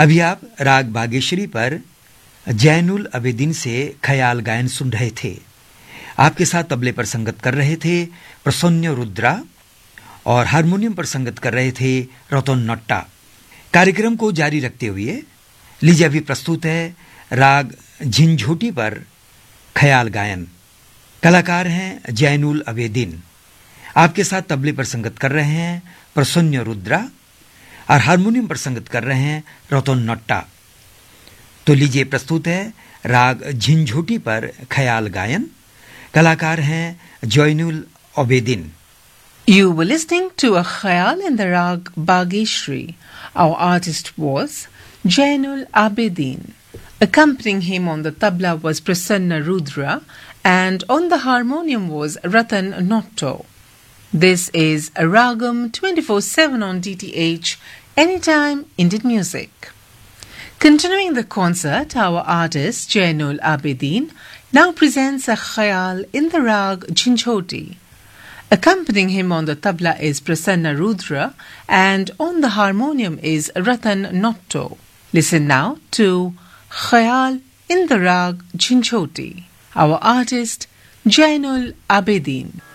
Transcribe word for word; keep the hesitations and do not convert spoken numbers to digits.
अभी आप राग बागेश्वरी पर जैनुल अबेदीन से ख्याल गायन सुन रहे थे। आपके साथ तबले पर संगत कर रहे थे प्रसन्न रुद्रा और हारमोनियम पर संगत कर रहे थे रतन नट्टा। कार्यक्रम को जारी रखते हुए लीजिए अभी प्रस्तुत है राग झिंझोटी पर ख्याल गायन। कलाकार हैं जैनुल अबेदीन। आपके साथ तबले पर संगत कर रहे हैं प्रसन्न रुद्रा और हारमोनियम पर संगत कर रहे हैं रतन नट्टा। तो लीजिए प्रस्तुत है राग झिंझोटी पर ख्याल गायन। कलाकार हैं Zainul Abidine. You were listening to a khayal in the rag Bageshri. Our artist was Jainul Abedin. Accompanying him on the tabla was Prasanna Rudra and on the harmonium was Ratan Notto. This is a Ragam twenty-four seven on D T H, Anytime Indian Music. Continuing the concert, our artist Jainul Abedin now presents a khayal in the rag Jhinjhoti. Accompanying him on the tabla is Prasanna Rudra and on the harmonium is Ratan Notto. Listen now to Khayal in the rag Jhinjhoti. Our artist Jainul Abedin.